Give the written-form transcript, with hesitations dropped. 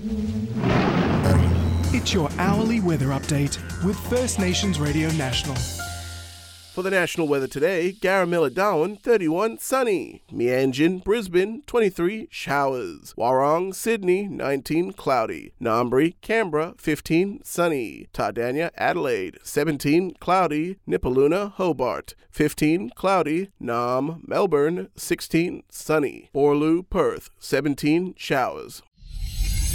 It's your hourly weather update with First Nations Radio National. For the national weather today, Garamilla Darwin, 31, sunny. Meanjin, Brisbane, 23, showers. Warrong, Sydney, 19, cloudy. Ngambri, Canberra, 15, sunny. Tardania, Adelaide, 17, cloudy. Nipaluna, Hobart, 15, cloudy. Nam, Melbourne, 16, sunny. Borlu, Perth, 17, showers.